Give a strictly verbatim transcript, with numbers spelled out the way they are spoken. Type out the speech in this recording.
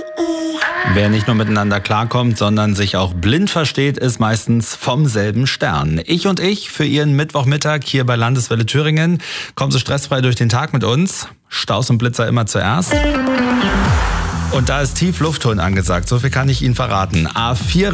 Wer nicht nur miteinander klarkommt, sondern sich auch blind versteht, ist meistens vom selben Stern. Ich und ich für Ihren Mittwochmittag hier bei Landeswelle Thüringen. Kommen Sie stressfrei durch den Tag mit uns. Staus und Blitzer immer zuerst. Und da ist Tiefluftton angesagt, so viel kann ich Ihnen verraten. A vier